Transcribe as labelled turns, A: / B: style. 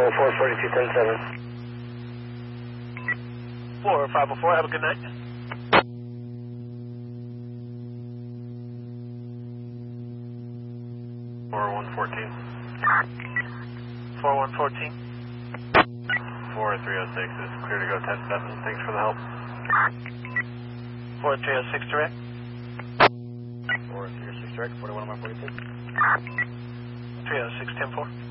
A: 442-10-7. 4504, have a good night.
B: 4114.
A: 4114.
B: 4306 is clear to go 10-7. Thanks for the help.
A: 4306 direct.
B: 4306 direct, 41 on my 42.
A: 306 10-4.